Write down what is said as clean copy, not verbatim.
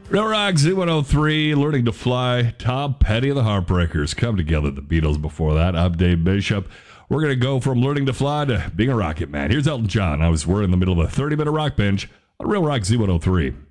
Real Rock Z103, Learning to Fly, Tom Petty of the Heartbreakers. Come together, the Beatles before that. I'm Dave Bishop. We're going to go from learning to fly to being a rocket man. Here's Elton John. We're in the middle of a 30-minute rock binge on Real Rock Z103.